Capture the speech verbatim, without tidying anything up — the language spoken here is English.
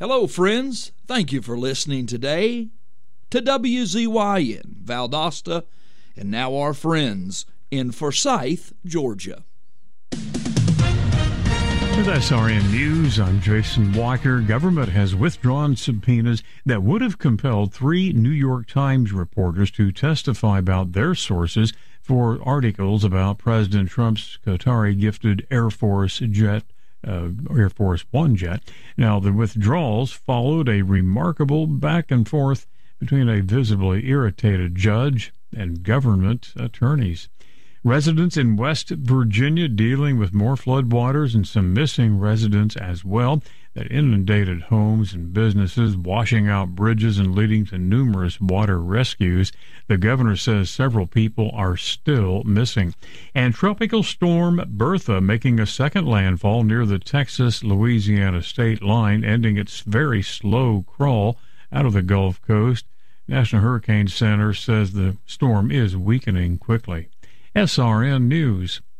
Hello, friends. Thank you for listening today to W Z Y N, Valdosta, and now our friends in Forsyth, Georgia. With S R N News, I'm Jason Walker. Government has withdrawn subpoenas that would have compelled three New York Times reporters to testify about their sources for articles about President Trump's Qatari-gifted Air Force jet, uh, Air Force One jet. Now, the withdrawals followed a remarkable back and forth between a visibly irritated judge and government attorneys. Residents in West Virginia dealing with more floodwaters and some missing residents as well that inundated homes and businesses, washing out bridges and leading to numerous water rescues. The governor says several people are still missing. And Tropical Storm Bertha making a second landfall near the Texas-Louisiana state line, ending its very slow crawl out of the Gulf Coast. National Hurricane Center says the storm is weakening quickly. S R N News.